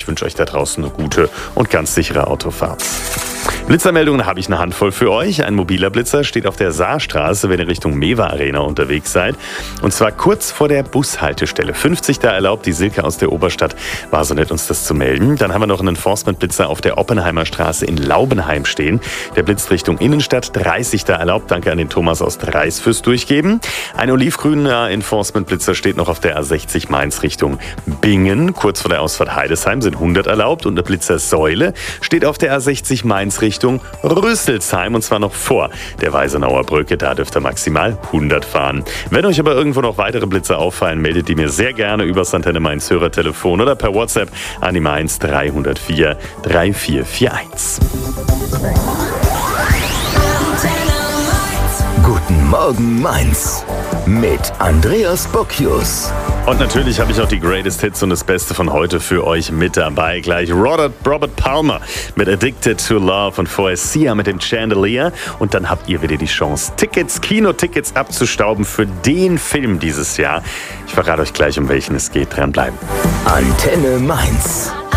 wünsche euch da draußen eine gute und ganz sichere Autofahrt. Blitzermeldungen habe ich eine Handvoll für euch. Ein mobiler Blitzer steht auf der Saarstraße, wenn ihr Richtung Mewa Arena unterwegs seid. Und zwar kurz vor der Bushaltestelle. 50 da erlaubt, die Silke aus der Oberstadt war so nett, uns das zu melden. Dann haben wir noch einen Enforcement-Blitzer auf der Oppenheimer Straße in Laubenheim stehen. Der blitzt Richtung Innenstadt. 30 da erlaubt. Danke an den Thomas aus Dreis fürs Durchgeben. Ein olivgrüner Enforcement-Blitzer steht noch auf der A60 Mainz Richtung Bingen. Kurz vor der Ausfahrt Heidesheim sind 100 erlaubt. Und eine Blitzersäule steht auf der A60 Mainz Richtung Rüsselsheim, und zwar noch vor der Weisenauer Brücke. Da dürft ihr maximal 100 fahren. Wenn euch aber irgendwo noch weitere Blitzer auffallen, meldet die mir sehr gerne über das Antenne Mainz Hörertelefon oder per WhatsApp an die Mainz 304 3441. Guten Morgen Mainz mit Andreas Bocchius. Und natürlich habe ich auch die Greatest Hits und das Beste von heute für euch mit dabei. Gleich Robert Palmer mit Addicted to Love und vorher Sia mit dem Chandelier. Und dann habt ihr wieder die Chance, Kinotickets abzustauben für den Film dieses Jahr. Ich verrate euch gleich, um welchen es geht. Dranbleiben. Antenne Mainz.